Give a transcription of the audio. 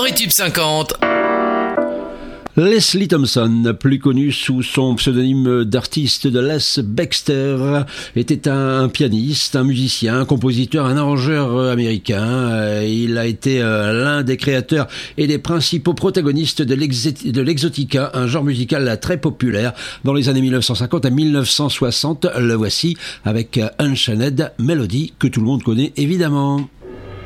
Storytube 50. Leslie Thompson, plus connu sous son pseudonyme d'artiste de Les Baxter, était un pianiste, un musicien, un compositeur, un arrangeur américain. Il a été l'un des créateurs et des principaux protagonistes de l'exotica, un genre musical très populaire dans les années 1950 à 1960. Le voici avec Unchained Melody, que tout le monde connaît évidemment.